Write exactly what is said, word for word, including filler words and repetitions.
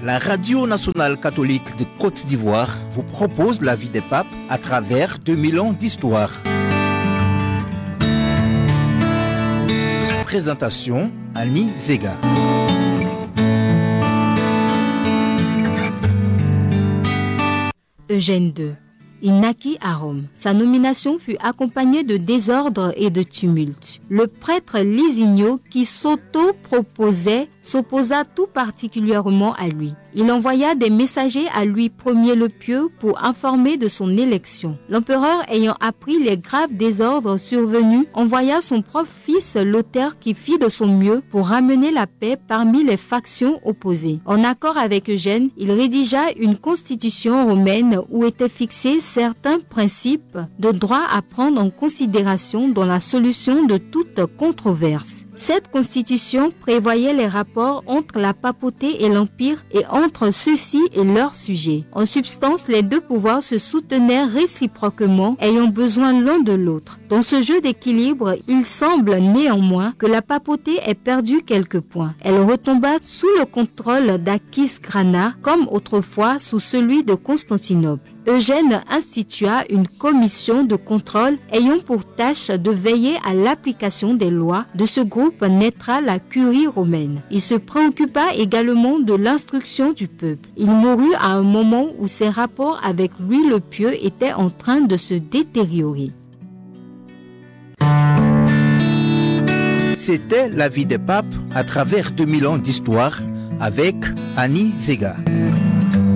La Radio nationale catholique de Côte d'Ivoire vous propose la vie des papes à travers deux mille ans d'histoire. Présentation Annie Zega. Eugène deux. Il naquit à Rome. Sa nomination fut accompagnée de désordre et de tumulte. Le prêtre Lisinio, qui s'auto-proposait, s'opposa tout particulièrement à lui. Il envoya des messagers à Louis Ier le Pieux pour informer de son élection. L'empereur, ayant appris les graves désordres survenus, envoya son propre fils Lothaire qui fit de son mieux pour ramener la paix parmi les factions opposées. En accord avec Eugène, il rédigea une constitution romaine où étaient fixés certains principes de droit à prendre en considération dans la solution de toute controverse. Cette constitution prévoyait les rapports entre la papauté et l'empire et entre ceux-ci et leurs sujets. En substance, les deux pouvoirs se soutenaient réciproquement, ayant besoin l'un de l'autre. Dans ce jeu d'équilibre, il semble néanmoins que la papauté ait perdu quelques points. Elle retomba sous le contrôle d'Akisgrana, comme autrefois sous celui de Constantinople. Eugène institua une commission de contrôle ayant pour tâche de veiller à l'application des lois. De ce groupe naîtra la curie romaine. Il se préoccupa également de l'instruction du peuple. Il mourut à un moment où ses rapports avec Louis le Pieux étaient en train de se détériorer. C'était la vie des papes à travers deux mille ans d'histoire avec Annie Zega.